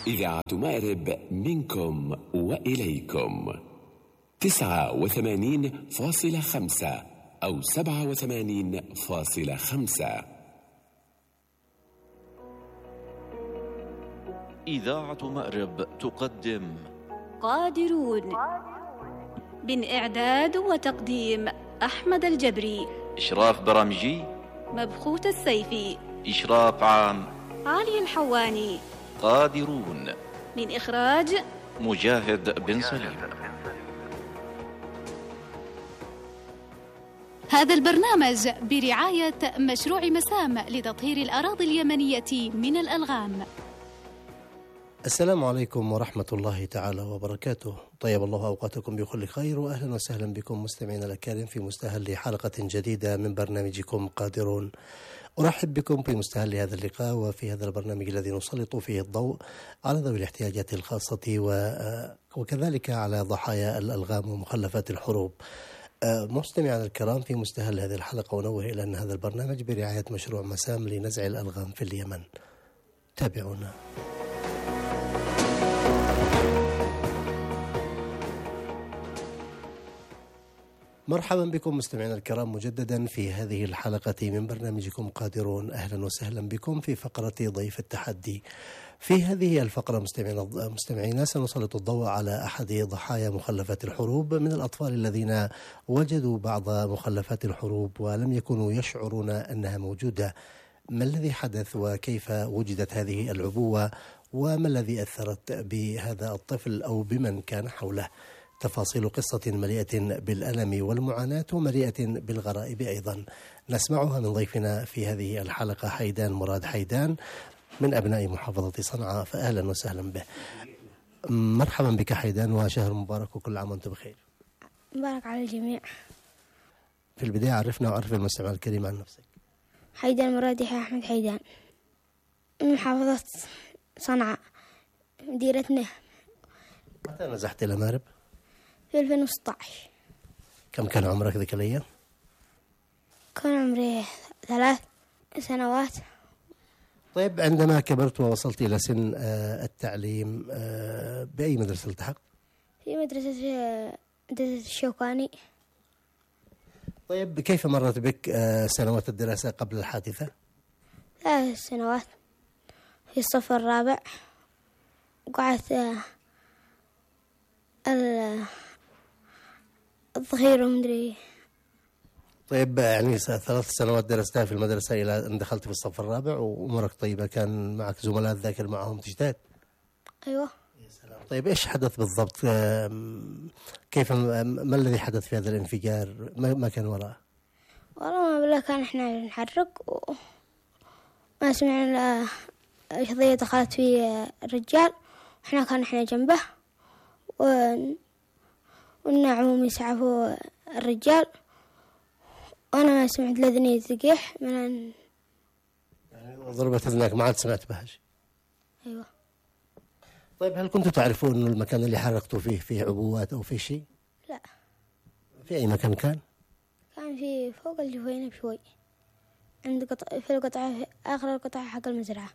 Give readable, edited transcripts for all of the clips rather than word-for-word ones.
إذاعة مأرب منكم وإليكم 89.5 أو 87.5. إذاعة مأرب تقدم قادرون، من إعداد وتقديم أحمد الجبري، إشراف برامجي مبخوت السيفي، إشراف عام علي الحواني. قادرون، من إخراج مجاهد بن سليم. هذا البرنامج برعاية مشروع مسام لتطهير الأراضي اليمنية من الألغام. السلام عليكم ورحمة الله تعالى وبركاته. طيب الله أوقاتكم بكل خير، وأهلا وسهلا بكم مستمعينا الكرام في مستهل حلقة جديدة من برنامجكم قادرون. أرحب بكم في مستهل هذا اللقاء وفي هذا البرنامج الذي نسلط فيه الضوء على ذوي الاحتياجات الخاصة وكذلك على ضحايا الألغام ومخلفات الحروب. مستمعينا الكرام، في مستهل هذه الحلقة أنوه إلى أن هذا البرنامج برعاية مشروع مسام لنزع الألغام في اليمن. تابعونا. مرحبا بكم مستمعينا الكرام مجددا في هذه الحلقة من برنامجكم قادرون. أهلا وسهلا بكم في فقرة ضيف التحدي. في هذه الفقرة مستمعينا سنسلط الضوء على أحد ضحايا مخلفات الحروب من الأطفال الذين وجدوا بعض مخلفات الحروب ولم يكونوا يشعرون أنها موجودة. ما الذي حدث وكيف وجدت هذه العبوة وما الذي أثرت بهذا الطفل أو بمن كان حوله؟ تفاصيل قصة مليئة بالألم والمعاناة ومليئة بالغرائب أيضا نسمعها من ضيفنا في هذه الحلقة، حيدان مراد حيدان من أبناء محافظة صنعاء، فأهلا وسهلا به. مرحبا بك حيدان، وشهر مبارك وكل عام وأنت بخير. مبارك على الجميع. في البداية عرفنا وعرف المستمع الكريم عن نفسك. حيدان مراد يحيى أحمد حيدان من محافظة صنعاء مديرة نهم. متى نزحت إلى مأرب؟ في 2016. كم كان عمرك ذيك الأيام؟ كان عمري 3 سنوات. طيب عندما كبرت ووصلت إلى سن التعليم بأي مدرسة التحقت؟ في مدرسة الشوكاني. طيب كيف مرت بك سنوات الدراسة قبل الحادثة؟ 3 سنوات في الصف الرابع، وقعدت الظهير ومدري. طيب يعني 3 سنوات درستها في المدرسة إلى أن دخلت في الصف الرابع، وأمورك طيبة، كان معك زملاء ذاكر معهم تجتهد؟ أيوة. يا سلام. طيب إيش حدث بالضبط؟ كيف ما الذي حدث في هذا الانفجار؟ ما كان وراءه؟ والله ما بالله، كان إحنا نحرك وما سمعنا شظية دخلت في الرجال، إحنا جنبه والنعوم يسعفوا الرجال، وأنا ما سمعت لذني تقيح من يعني ضربت أذنك ما عاد سمعت بهاش؟ أيوة. طيب هل كنتوا تعرفون أن المكان اللي حرقتوا فيه عبوات أو فيه شيء؟ لا. في أي مكان كان؟ كان في فوق الجوينة بشوي، عند في القطعة، في آخر القطعة حق المزرعة.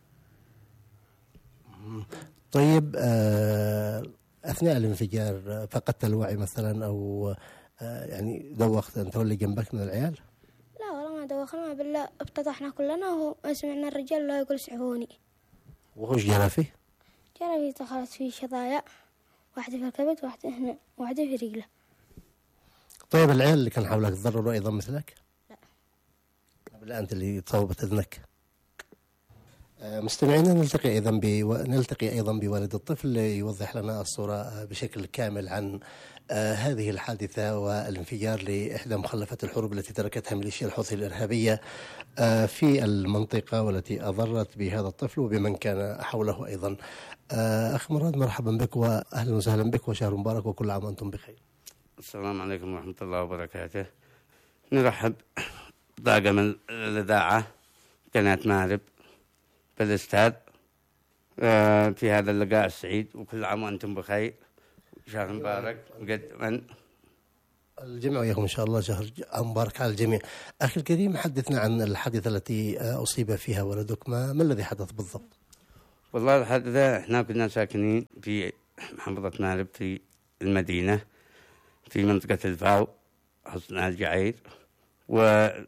طيب أثناء الانفجار فقدت الوعي مثلا أو يعني دوخت أنت واللي جنبك من العيال؟ لا والله ما دوخنا، بالله افتتحنا كلنا وما سمعنا الرجال لا يقول اسعفوني. وش جرى فيه؟ جرى فيه دخلت فيه شظايا، واحدة في الكبد واحدة هنا واحدة في رجله. طيب العيال اللي كان حولك تضرروا أيضا مثلك؟ لا. بالله أنت اللي تصوبت أذنك. مستمعينا نلتقي أيضا بوالد الطفل يوضح لنا الصورة بشكل كامل عن هذه الحادثة والانفجار لإحدى مخلفات الحروب التي تركتها ميليشيا الحوثي الإرهابية في المنطقة والتي أضرت بهذا الطفل وبمن كان حوله أيضا. أخ مراد مرحبا بك وأهلا وسهلا بك، وشهر مبارك وكل عام وأنتم بخير. السلام عليكم ورحمة الله وبركاته. نرحب طاقم الإذاعة قناة مأرب بالاستاذ في هذا اللقاء السعيد، وكل عام وأنتم بخير، شهر مبارك مقدما. الجميع وياكم إن شاء الله، شهر مبارك على الجميع. أخي الكريم، حدثنا عن الحادثة التي أصيب فيها ولدك، ما الذي حدث بالضبط؟ والله لحد ذا احنا كنا ساكنين في محافظة مارب في المدينة في منطقة الفاو حصن الجعير. وفي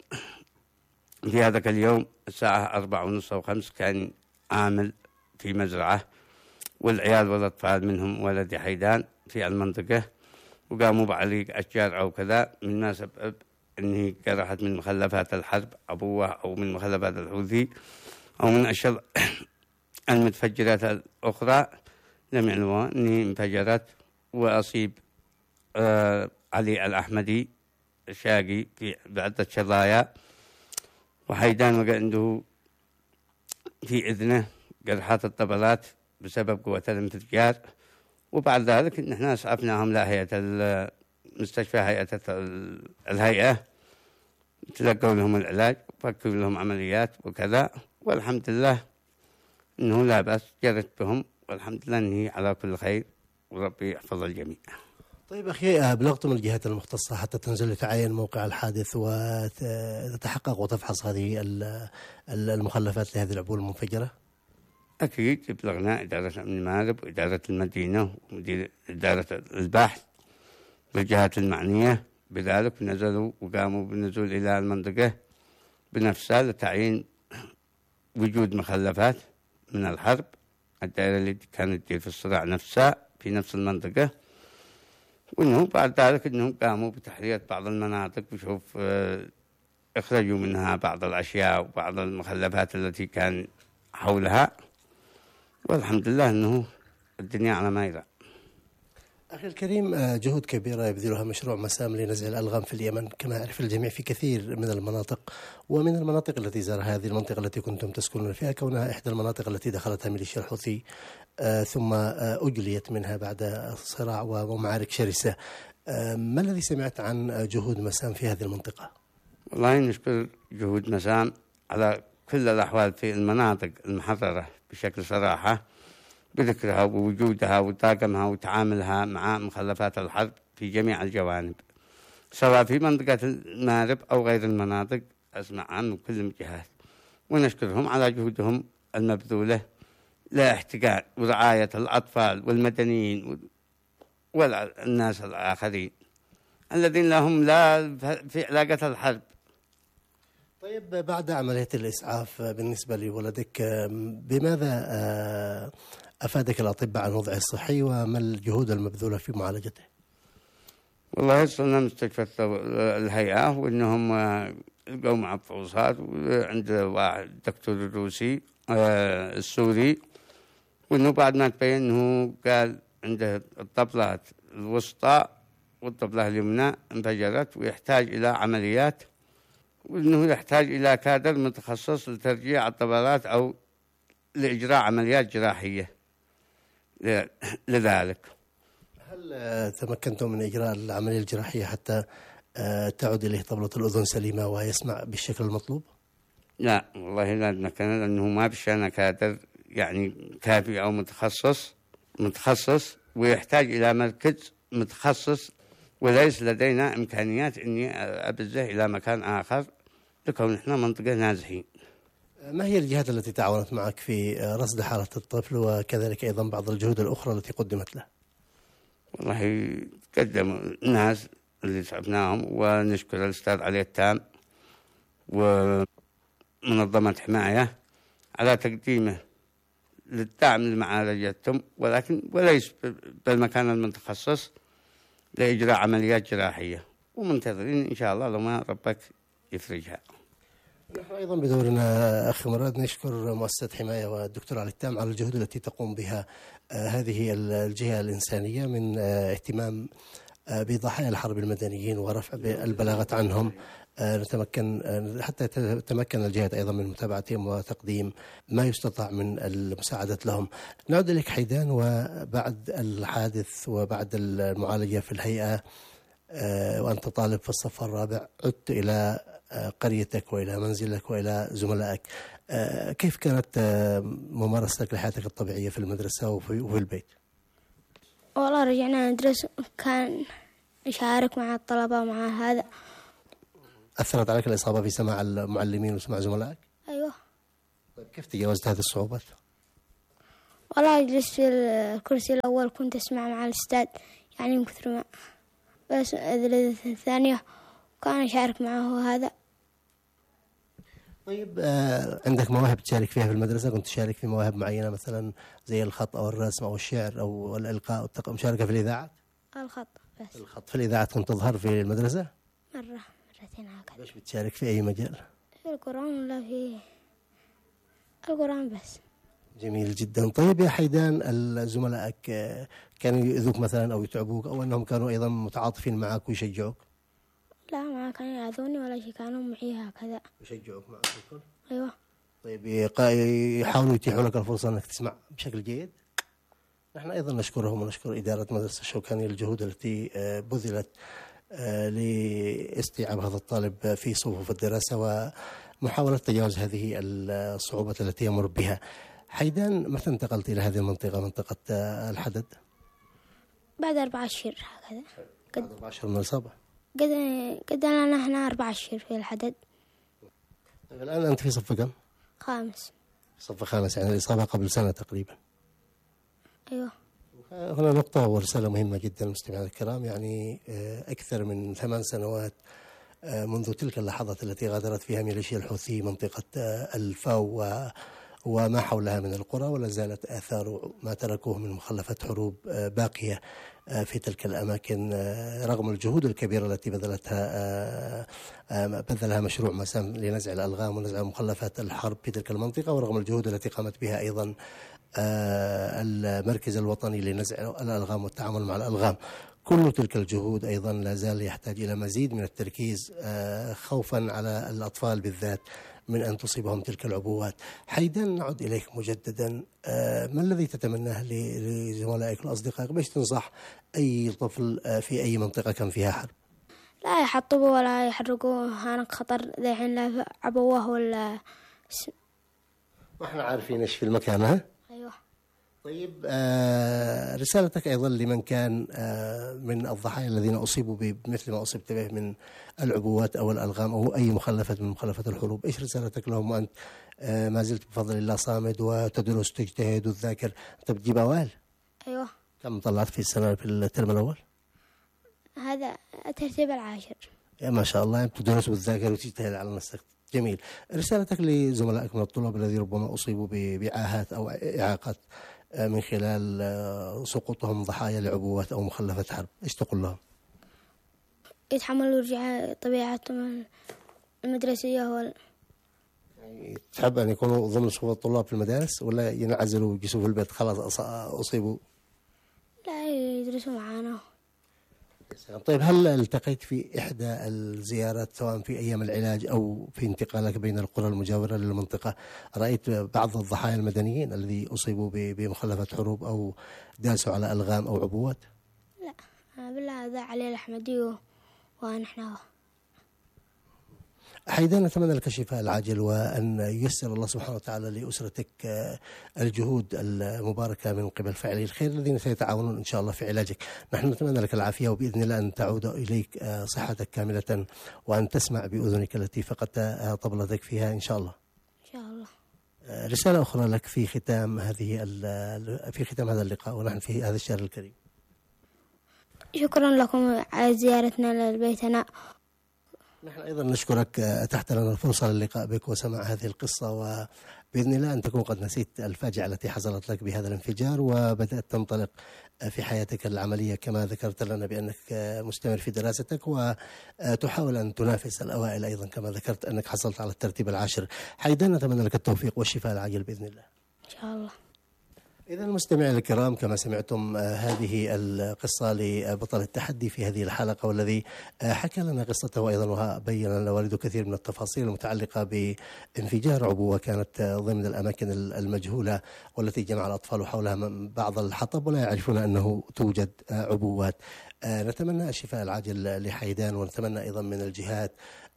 هذاك اليوم الساعة 4:30 أو 5 كان عامل في مزرعة، والعيال والأطفال منهم ولدي حيدان في المنطقة، وقاموا بعليق أشجار أو كذا، من ما سبب أنه قرحت من مخلفات الحرب أبوه أو من مخلفات الحوثي أو من أشياء المتفجرات الأخرى لم يعلموا أني انفجرت، وأصيب علي الأحمدي الشاقي في بعدة شظايا، وحيدان وقع عنده في إذنه جرحات الطبلات بسبب قوة الانفجار. وبعد ذلك نحن أسعفناهم لهيئة المستشفى، هيئة الهيئة، تلقوا لهم العلاج وفكوا لهم عمليات وكذا، والحمد لله إنه لا بأس، جرت بهم والحمد لله إنه على كل خير، وربي يحفظ الجميع. طيب أخي، أبلغتم الجهات المختصة حتى تنزل لتعاين موقع الحادث وتتحقق وتفحص هذه المخلفات لهذه العبور المنفجرة؟ أكيد أبلغنا إدارة أمن مارب وإدارة المدينة ومدير إدارة البحث بالجهات المعنية بذلك، نزلوا وقاموا بالنزول إلى المنطقة بنفسها لتعيين وجود مخلفات من الحرب، الدائرة اللي كانت تدير في الصراع نفسها في نفس المنطقة. وإنه بعد ذلك إنهم قاموا بتحرية بعض المناطق وشوف اخرجوا منها بعض الأشياء وبعض المخلفات التي كان حولها، والحمد لله إنه الدنيا على ما يرام. أخي الكريم، جهود كبيرة يبذلها مشروع مسام لنزع الألغام في اليمن كما يعرف الجميع في كثير من المناطق، ومن المناطق التي زارها هذه المنطقة التي كنتم تسكنون فيها كونها إحدى المناطق التي دخلتها ميليشيا الحوثي ثم أجليت منها بعد صراع ومعارك شرسة. ما الذي سمعت عن جهود مسام في هذه المنطقة؟ والله نشكر جهود مسام على كل الأحوال في المناطق المحررة بشكل صراحة، بذكرها ووجودها وطاقمها وتعاملها مع مخلفات الحرب في جميع الجوانب، سواء في منطقة المارب أو غير المناطق، أسمع عن كل الجهات، ونشكرهم على جهودهم المبذولة لاحتقان ورعاية الأطفال والمدنيين والناس الآخرين الذين لهم لا في علاقة الحرب. طيب، بعد عملية الإسعاف بالنسبة لولدك، بماذا أفادك الأطباء عن وضعه الصحي وما الجهود المبذولة في معالجته؟ والله وصلنا مستشفى الهيئة وإنهم لقوا مع فحوصات عند واحد دكتور الروسي السوري، وإنه بعد ما تبين إنه قال عنده الطبلات الوسطى والطبلة اليمنى انفجرت ويحتاج إلى عمليات، وإنه يحتاج إلى كادر متخصص لترجيع الطبلات أو لإجراء عمليات جراحية لذلك. هل تمكنتم من إجراء العملية الجراحية حتى تعود إليه طبلة الأذن سليمة ويسمع بالشكل المطلوب؟ لا والله لا تمكن، لأنه ما بشأن كادر يعني كافي أو متخصص ويحتاج إلى مركز متخصص، وليس لدينا إمكانيات إني أبزه إلى مكان آخر لكون إحنا منطقة نازحين. ما هي الجهات التي تعاونت معك في رصد حالة الطفل وكذلك أيضا بعض الجهود الأخرى التي قدمت له؟ والله قدموا الناس اللي تعبناهم، ونشكر الأستاذ علي التام ومنظمة حماية على تقديمه للدعم لمعالجتهم، ولكن وليس بالمكان المتخصص لإجراء عمليات جراحية، ومنتظرين إن شاء الله لما ربك يفرجها. نحن أيضا بدورنا أخي مراد نشكر مؤسسة حماية والدكتور علي التام على الجهود التي تقوم بها هذه الجهة الإنسانية من اهتمام بضحايا الحرب المدنيين ورفع البلاغات عنهم، نتمكن حتى تتمكن الجهات أيضا من متابعتهم وتقديم ما يستطاع من المساعدة لهم. نعود إليك حيدان، وبعد الحادث وبعد المعالجة في الهيئة وأنت طالب في الصف الرابع عدت إلى قريتك وإلى منزلك وإلى زملائك، كيف كانت ممارستك لحياتك الطبيعية في المدرسة وفي البيت؟ والله رجعنا ندرس، كان يشارك مع الطلبة ومع هذا. أثرت عليك الإصابة في سماع المعلمين وسماع زملائك؟ أيوة. طيب كيف تجاوزت هذه الصعوبات؟ والله أجلس في الكرسي الأول، كنت أسمع مع الأستاذ يعني من كثر ما، بس الثانية كان أشارك معه هذا. طيب عندك مواهب تشارك فيها في المدرسة؟ كنت تشارك في مواهب معينة مثلا زي الخط أو الرسم أو الشعر أو الإلقاء أو مشاركة في الإذاعات؟ الخط بس. الخط في الإذاعات كنت تظهر في المدرسة؟ مرتين هكذا. ليش بتشارك في أي مجال؟ في القرآن ولا في القرآن بس. جميل جدا. طيب يا حيدان، زملائك كانوا يؤذوك مثلا أو يتعبوك، أو أنهم كانوا أيضا متعاطفين معك ويشجعوك؟ لا، ما كانوا يأذوني ولا شيء، كانوا معي هكذا. يشجعوك معك الكل؟ أيوة. طيب يحاولوا يتيحوا لك الفرصة أنك تسمع بشكل جيد؟ نحن أيضا نشكرهم ونشكر إدارة مدرسة الشوكاني للجهود التي بذلت لاستيعاب هذا الطالب في صفوف الدراسة ومحاولة تجاوز هذه الصعوبة التي يمر بها. حيدان، متى انتقلت إلى هذه المنطقة، منطقة الحدد؟ بعد 4 أشهر هكذا. بعد 4 أشهر من الإصابة؟ قد أنا هنا 4 أشهر في الحدد. طيب الآن أنت في صف كم؟ 5. صف 5، يعني الإصابة قبل سنة تقريبا. أيوة. هنا نقطة ورسالة مهمة جدا مستمعينا الكرام، يعني أكثر من 8 سنوات منذ تلك اللحظات التي غادرت فيها ميليشيا الحوثي منطقة الفاو وما حولها من القرى، ولا زالت آثار ما تركوه من مخلفات حروب باقية في تلك الأماكن، رغم الجهود الكبيرة التي بذلها مشروع مسام لنزع الألغام ونزع مخلفات الحرب في تلك المنطقة، ورغم الجهود التي قامت بها أيضا المركز الوطني لنزع الألغام والتعامل مع الألغام. كل تلك الجهود أيضا لا زال يحتاج إلى مزيد من التركيز خوفا على الأطفال بالذات من أن تصيبهم تلك العبوات. حيدان، نعود إليك مجددا، ما الذي تتمناه لزملائك وأصدقائك؟ باش تنصح أي طفل في أي منطقة كان فيها حرب؟ لا يحطبوا ولا يحرقوا، هانك خطر ذحين لا عبوه ولا. وإحنا عارفين إيش في المكان. ها؟ أيوة. طيب رسالتك أيضا لمن كان من الضحايا الذين أصيبوا بمثل ما أصبت به من العبوات أو الألغام أو أي مخلفة من مخلفات الحروب، إيش رسالتك لهم وأنت ما زلت بفضل الله صامد وتدرس وتجتهد وتذاكر؟ أنت بتجيب أوائل؟ أيوة. كم طلعت في السنة في الترم الأول؟ هذا الترتيب 10. يا ما شاء الله، بتدرس وتذاكر وتجتهد على نفسك. جميل. رسالتك لزملائك من الطلاب الذين ربما أصيبوا بعاهات أو إعاقات من خلال سقوطهم ضحايا لعبوات أو مخلفات حرب، إيش تقول لهم؟ يتحملوا رجع طبيعتهم المدرسية يعني تحب أن يكونوا ضمن صفوف الطلاب في المدارس، ولا ينعزلوا ويجلسوا في البيت خلاص أصيبوا؟ لا، يدرسوا معانا. طيب هل التقيت في إحدى الزيارات سواء في أيام العلاج أو في انتقالك بين القرى المجاورة للمنطقة، رأيت بعض الضحايا المدنيين الذي أصيبوا بمخلفات حروب أو داسوا على ألغام أو عبوات؟ لا، بالله ذا علي الأحمدي ونحن. حيدان، نتمنى لك الشفاء العاجل وأن ييسر الله سبحانه وتعالى لأسرتك الجهود المباركة من قبل فاعلي الخير الذين سيتعاونون إن شاء الله في علاجك. نحن نتمنى لك العافية وبإذن الله أن تعود إليك صحتك كاملة وأن تسمع بأذنك التي فقدت طبلتك فيها إن شاء الله. إن شاء الله. رسالة أخرى لك في ختام هذا اللقاء ونحن في هذا الشهر الكريم. شكرا لكم على زيارتنا لبيتنا. نحن أيضا نشكرك، أتحت لنا الفرصة للقاء بك وسماع هذه القصة، وبإذن الله أن تكون قد نسيت الفاجعة التي حصلت لك بهذا الانفجار وبدأت تنطلق في حياتك العملية كما ذكرت لنا بأنك مستمر في دراستك وتحاول أن تنافس الأوائل أيضا كما ذكرت أنك حصلت على الترتيب 10. حيدان، نتمنى لك التوفيق والشفاء العاجل بإذن الله. إن شاء الله. إذا المستمعين الكرام، كما سمعتم هذه القصة لبطل التحدي في هذه الحلقة، والذي حكى لنا قصته أيضا وبين لنا والده كثير من التفاصيل المتعلقة بانفجار عبوة كانت ضمن الأماكن المجهولة والتي جمع الأطفال حولها بعض الحطب ولا يعرفون أنه توجد عبوات. نتمنى الشفاء العاجل لحيدان، ونتمنى أيضا من الجهات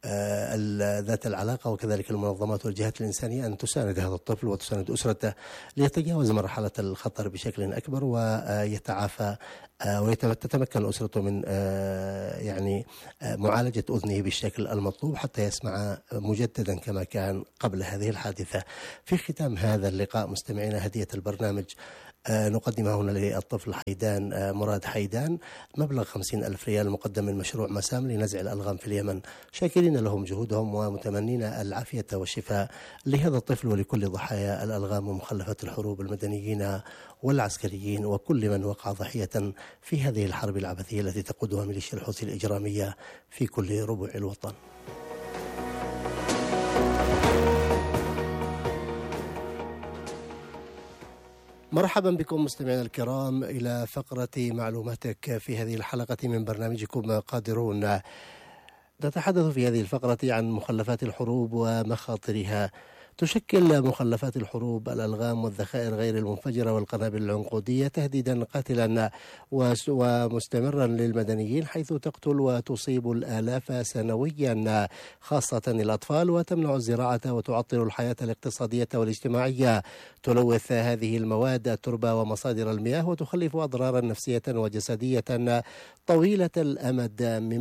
ذات العلاقة وكذلك المنظمات والجهات الإنسانية أن تساند هذا الطفل وتساند أسرته ليتجاوز مرحلة الخطر بشكل أكبر ويتعافى وتتمكن أسرته من يعني معالجة أذنه بالشكل المطلوب حتى يسمع مجددا كما كان قبل هذه الحادثة. في ختام هذا اللقاء مستمعينا هدية البرنامج نقدمها هنا للطفل حيدان مراد حيدان مبلغ 50,000 ريال مقدم من مشروع مسام لنزع الألغام في اليمن، شاكرين لهم جهودهم ومتمنين العافية والشفاء لهذا الطفل ولكل ضحايا الألغام ومخلفات الحروب المدنيين والعسكريين وكل من وقع ضحية في هذه الحرب العبثية التي تقودها ميليشيا الحوثي الإجرامية في كل ربوع الوطن. مرحبا بكم مستمعينا الكرام إلى فقرة معلوماتك في هذه الحلقة من برنامجكم قادرون. نتحدث في هذه الفقرة عن مخلفات الحروب ومخاطرها. تشكل مخلفات الحروب الألغام والذخائر غير المنفجرة والقنابل العنقودية تهديدا قاتلا ومستمرا للمدنيين، حيث تقتل وتصيب الآلاف سنويا خاصة الأطفال، وتمنع الزراعة وتعطل الحياة الاقتصادية والاجتماعية. تلوث هذه المواد التربة ومصادر المياه وتخلف أضرارا نفسية وجسدية طويلة الأمد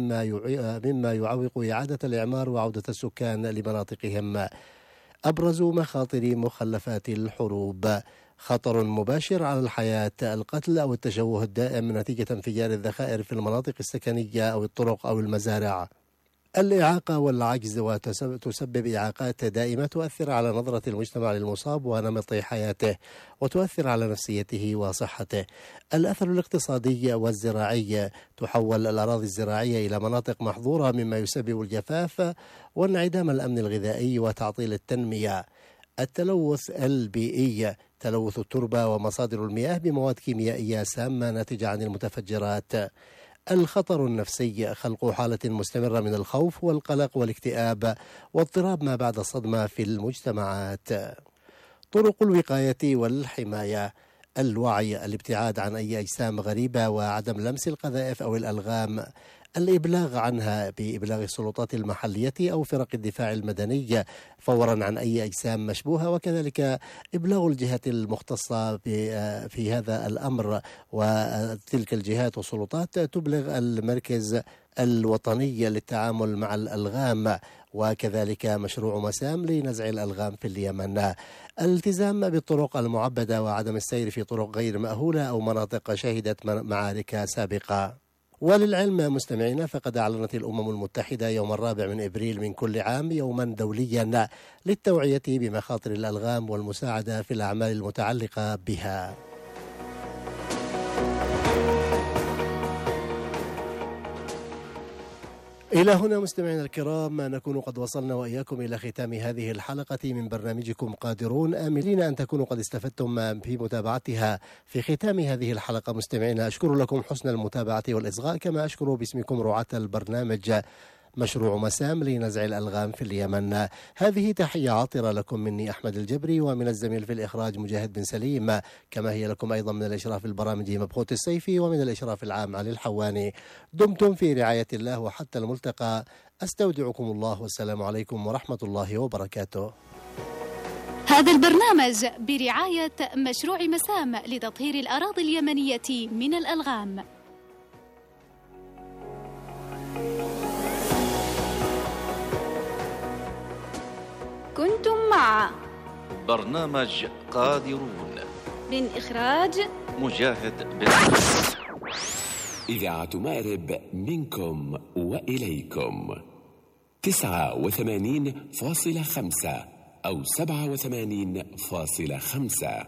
مما يعوق إعادة الإعمار وعودة السكان لمناطقهم. أبرز مخاطر مخلفات الحروب: خطر مباشر على الحياة، القتل أو التشوه الدائم نتيجة انفجار الذخائر في المناطق السكنية أو الطرق أو المزارع، الإعاقة والعجز، وتسبب إعاقات دائمة تؤثر على نظرة المجتمع للمصاب ونمط حياته وتؤثر على نفسيته وصحته. الأثر الاقتصادي والزراعي: تحول الأراضي الزراعية إلى مناطق محظورة مما يسبب الجفاف وانعدام الأمن الغذائي وتعطيل التنمية. التلوث البيئي: تلوث التربة ومصادر المياه بمواد كيميائية سامة ناتجة عن المتفجرات. الخطر النفسي: خلق حالة مستمرة من الخوف والقلق والاكتئاب واضطراب ما بعد الصدمة في المجتمعات. طرق الوقاية والحماية: الوعي، الابتعاد عن أي أجسام غريبة وعدم لمس القذائف أو الألغام، الإبلاغ عنها بإبلاغ السلطات المحلية أو فرق الدفاع المدني فورا عن أي أجسام مشبوهة، وكذلك إبلاغ الجهات المختصة في هذا الأمر، وتلك الجهات والسلطات تبلغ المركز الوطني للتعامل مع الألغام وكذلك مشروع مسام لنزع الألغام في اليمن. الالتزام بالطرق المعبدة وعدم السير في طرق غير مأهولة أو مناطق شهدت معارك سابقة. وللعلم مستمعينا فقد أعلنت الأمم المتحدة يوم 4 أبريل من كل عام يوما دوليا للتوعية بمخاطر الألغام والمساعدة في الأعمال المتعلقة بها. إلى هنا مستمعينا الكرام نكون قد وصلنا وإياكم إلى ختام هذه الحلقة من برنامجكم قادرون، آملين أن تكونوا قد استفدتم في متابعتها. في ختام هذه الحلقة مستمعينا أشكر لكم حسن المتابعة والإصغاء، كما أشكر باسمكم رعاة البرنامج مشروع مسام لنزع الألغام في اليمن. هذه تحية عاطرة لكم مني أحمد الجبري ومن الزميل في الإخراج مجاهد بن سليم، كما هي لكم أيضا من الإشراف البرامجي مبخوت السيفي ومن الإشراف العام علي الحواني. دمتم في رعاية الله وحتى الملتقى، أستودعكم الله والسلام عليكم ورحمة الله وبركاته. هذا البرنامج برعاية مشروع مسام لتطهير الأراضي اليمنية من الألغام. كنتم مع برنامج قادرون من إخراج مجاهد بن سليم. إذاعة مأرب منكم وإليكم 89.5 أو 87.5.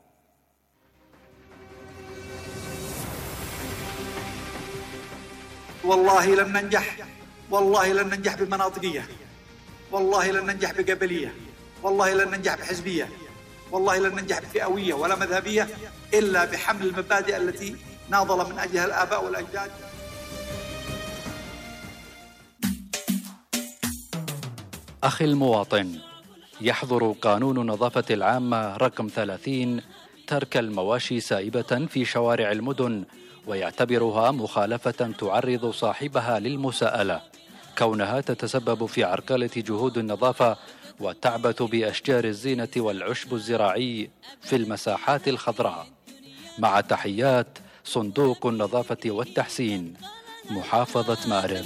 والله لن ننجح، والله لن ننجح بمناطقية، والله لن ننجح بقبلية، والله لن ننجح بحزبية، والله لن ننجح بفئوية ولا مذهبية إلا بحمل المبادئ التي ناضل من أجلها الآباء والأجداد. أخي المواطن، يحظر قانون النظافة العامة رقم 30 ترك المواشي سائبة في شوارع المدن، ويعتبرها مخالفة تعرض صاحبها للمساءلة. كونها تتسبب في عرقلة جهود النظافة وتعبث بأشجار الزينة والعشب الزراعي في المساحات الخضراء. مع تحيات صندوق النظافة والتحسين، محافظة مأرب.